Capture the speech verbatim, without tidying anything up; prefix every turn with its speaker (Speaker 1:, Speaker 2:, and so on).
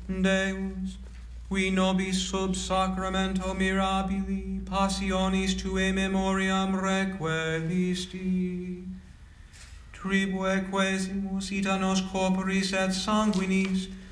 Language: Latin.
Speaker 1: Deus, qui nobis sub sacramento mirabili passionis tuae memoriam requelisti, tribue quesimus ita nos corporis et sanguinis